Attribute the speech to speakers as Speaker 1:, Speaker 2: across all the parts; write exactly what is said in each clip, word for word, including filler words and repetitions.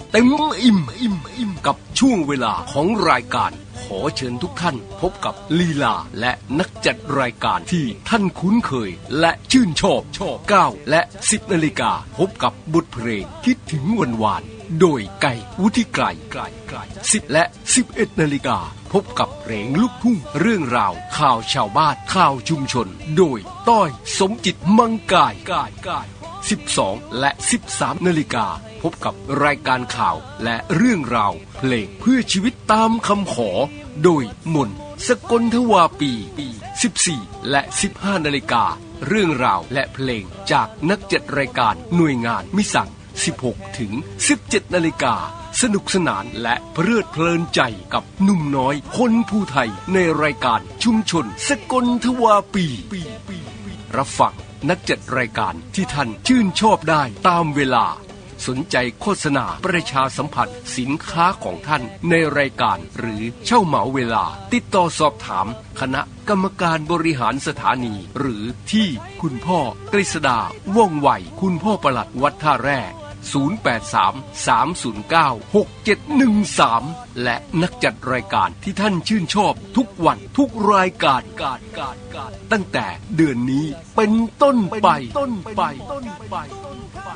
Speaker 1: เต็มอิ่มอิ่มอิ่มกับช่วงเวลาของรายการขอเชิญทุกท่านพบกับลีลาและนักจัดรายการที่ท่านคุ้นเคยและชื่นชอบชอบเก้าและสิบนาฬิกาพบกับบทเพลงคิดถึงวันวานโดยไก่วุฒิไกรไกรไกรสิบและสิบเอ็ดนาฬิกาพบกับเพลงลูกทุ่งเรื่องราวข่าวชาวบ้านข่าวชุมชนโดยต้อยสมจิตมังกายกายกายสิบสองและสิบสามนาฬิกาพบกับรายการข่าวและเรื่องราวเพลงเพื่อชีวิตตามคำขอโดยมนสกลทวาปีสิบสี่และสิบห้านาฬิกาเรื่องราวและเพลงจากนักจัดรายการหน่วยงานมิสั่งสิบหกถึงสิบเจ็ดนาฬิกาสนุกสนานและเพลิดเพลินใจกับหนุ่มน้อยคนภูไทยในรายการชุมชนสกลทวาปีรับฟังนักจัดรายการที่ท่านชื่นชอบได้ตามเวลาสนใจโฆษณาประชาสัมพันธ์สินค้าของท่านในรายการหรือเช่าเหมาเวลาติดต่อสอบถามคณะกรรมการบริหารสถานีหรือที่คุณพ่อกฤษดาว่องไวคุณพ่อปลัดวัดท่าแร่ศูนย์ แปด สาม สาม ศูนย์ เก้า หก เจ็ด หนึ่ง สามและนักจัดรายการที่ท่านชื่นชอบทุกวันทุกรายการการการการตั้งแต่เดือนนี้เป็นต้นไปต้นไปต้นไปต้นไป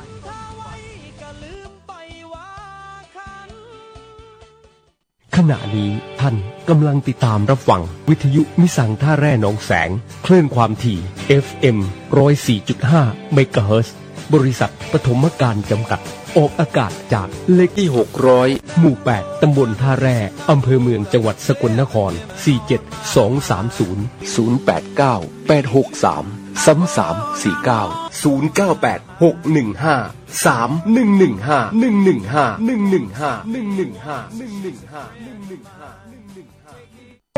Speaker 1: ขณะนี้ท่านกำลังติดตามรับฟังวิทยุมิสังท่าแร่หนองแสงคลื่นความถี่ เอฟ เอ็ม หนึ่งศูนย์สี่จุดห้า เมกะเฮิรตซ์บริษัทปฐมการจำกัดออกอากาศจากเลขที่หกร้อยหมู่แปดตำบลท่าแร่อำเภอเมืองจังหวัดสกลนครสี่เจ็ดสองสามศูนย์ ศูนย์แปดเก้า แปดหกสาม สามสามสี่เก้า ศูนย์เก้าแปด หกหนึ่งห้า สามหนึ่งหนึ่งห้า หนึ่งหนึ่งห้า หนึ่งหนึ่งห้า หนึ่งหนึ่งห้า หนึ่งหนึ่งห้า หนึ่งหนึ่งห้า